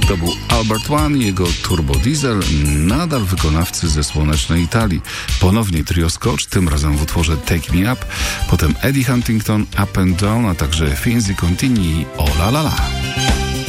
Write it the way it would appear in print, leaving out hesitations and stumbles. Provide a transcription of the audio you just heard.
To był Albert One i jego Turbo Diesel, nadal wykonawcy ze słonecznej Italii. Ponownie trio Scotch, tym razem w utworze Take Me Up, potem Eddie Huntington, Up and Down, a także Finzi Contini i O La La La.